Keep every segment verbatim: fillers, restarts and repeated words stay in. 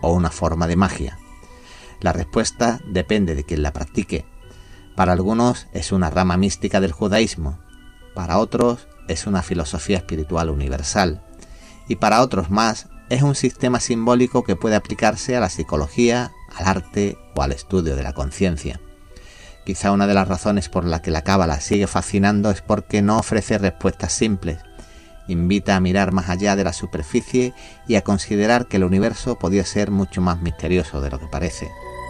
o una forma de magia? La respuesta depende de quien la practique. Para algunos es una rama mística del judaísmo, para otros es una filosofía espiritual universal y para otros más es un sistema simbólico que puede aplicarse a la psicología, al arte o al estudio de la conciencia. Quizá una de las razones por la que la cábala sigue fascinando es porque no ofrece respuestas simples. Invita a mirar más allá de la superficie y a considerar que el universo podía ser mucho más misterioso de lo que parece.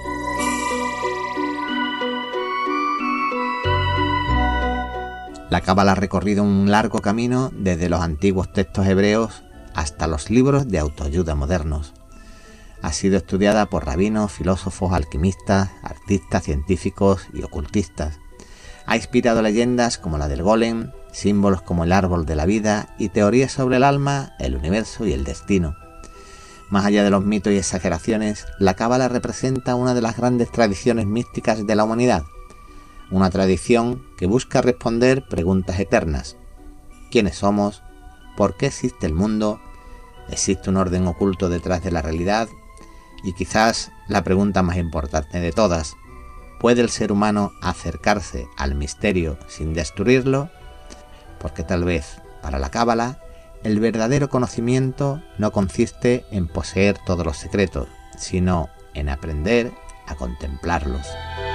La cábala ha recorrido un largo camino desde los antiguos textos hebreos hasta los libros de autoayuda modernos. Ha sido estudiada por rabinos, filósofos, alquimistas, artistas, científicos y ocultistas. Ha inspirado leyendas como la del golem, símbolos como el árbol de la vida y teorías sobre el alma, el universo y el destino. Más allá de los mitos y exageraciones, la cábala representa una de las grandes tradiciones místicas de la humanidad. Una tradición que busca responder preguntas eternas. ¿Quiénes somos? ¿Por qué existe el mundo? ¿Existe un orden oculto detrás de la realidad? Y quizás la pregunta más importante de todas, ¿puede el ser humano acercarse al misterio sin destruirlo? Porque tal vez, para la cábala, el verdadero conocimiento no consiste en poseer todos los secretos, sino en aprender a contemplarlos.